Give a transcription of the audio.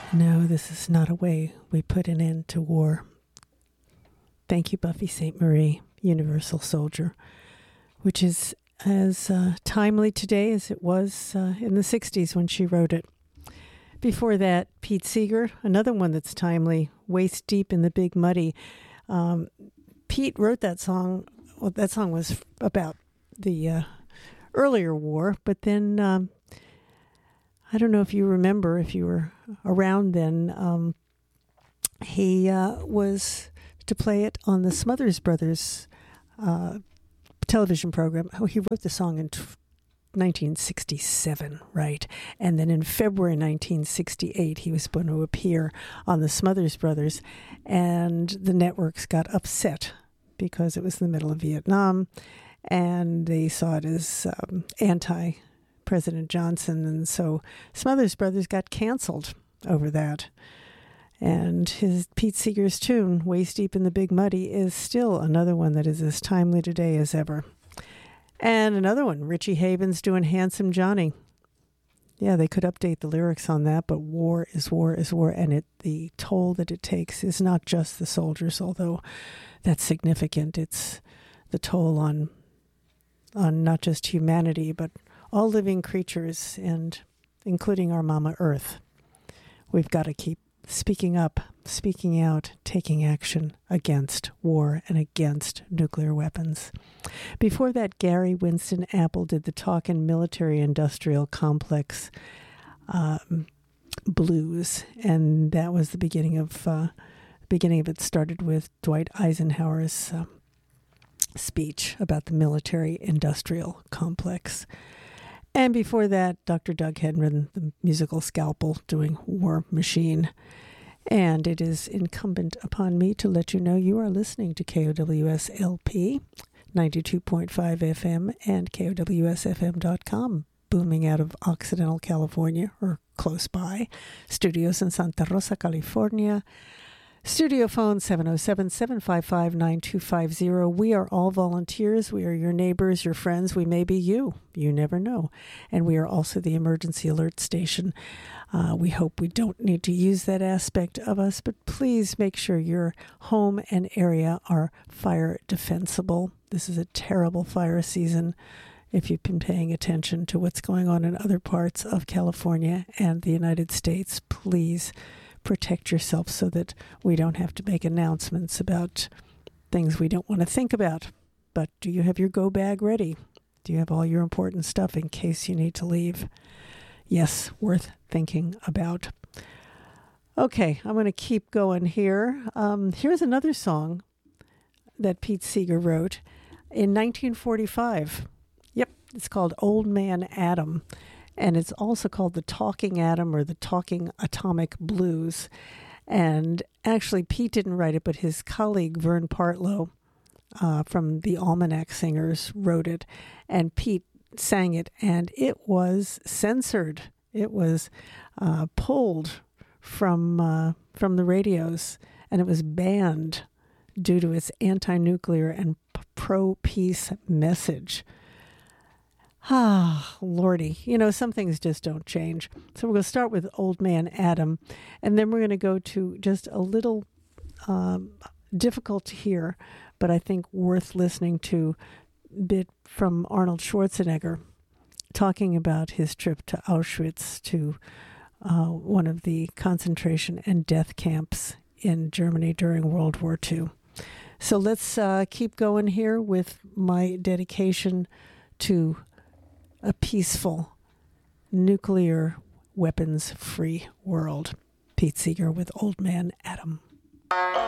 No, this is not a way we put an end to war. Thank you, Buffy Sainte-Marie, Universal Soldier, which is as timely today as it was in the 60s when she wrote it. Before that, Pete Seeger, another one that's timely, Waist Deep in the Big Muddy. Pete wrote that song. Well, that song was about the earlier war, but then I don't know if you remember, if you were around then, he was to play it on the Smothers Brothers television program. Oh, he wrote the song in 1967, right? And then in February 1968, he was going to appear on the Smothers Brothers, and the networks got upset because it was the middle of Vietnam, and they saw it as anti-President Johnson, and so Smothers Brothers got canceled over that. And his Pete Seeger's tune, Waist Deep in the Big Muddy, is still another one that is as timely today as ever. And another one, Richie Havens doing Handsome Johnny. Yeah, they could update the lyrics on that, but war is war is war, and the toll that it takes is not just the soldiers, although that's significant. It's the toll on not just humanity, but all living creatures, and including our Mama Earth. We've got to keep speaking up, speaking out, taking action against war and against nuclear weapons. Before that, Gary Winston Apple did the Talkin' Military-Industrial Complex blues, and that was the beginning of it. Started with Dwight Eisenhower's speech about the military-industrial complex. And before that, Dr. Doug Henry, the musical Scalpel, doing War Machine. And it is incumbent upon me to let you know you are listening to KOWS LP, 92.5 FM, and KOWSFM.com, booming out of Occidental, California, or close by. Studios in Santa Rosa, California. Studio phone 707-755-9250. We are all volunteers. We are your neighbors, your friends. We may be you. You never know. And we are also the emergency alert station. We hope we don't need to use that aspect of us, but please make sure your home and area are fire defensible. This is a terrible fire season. If you've been paying attention to what's going on in other parts of California and the United States, please protect yourself so that we don't have to make announcements about things we don't want to think about. But do you have your go bag ready? Do you have all your important stuff in case you need to leave? Yes, worth thinking about. Okay, I'm going to keep going here. Here's another song that Pete Seeger wrote in 1945. Yep, it's called Old Man Adam. And it's also called the Talking Atom or the Talking Atomic Blues. And actually, Pete didn't write it, but his colleague, Vern Partlow, from the Almanac Singers, wrote it. And Pete sang it, and it was censored. It was pulled from the radios, and it was banned due to its anti-nuclear and pro-peace message. Ah, Lordy. You know, some things just don't change. So we're going to start with Old Man Adam, and then we're going to go to just a little difficult to hear, but I think worth listening to, bit from Arnold Schwarzenegger talking about his trip to Auschwitz, to one of the concentration and death camps in Germany during World War II. So let's keep going here with my dedication to a peaceful, nuclear weapons-free world. Pete Seeger with Old Man Adam.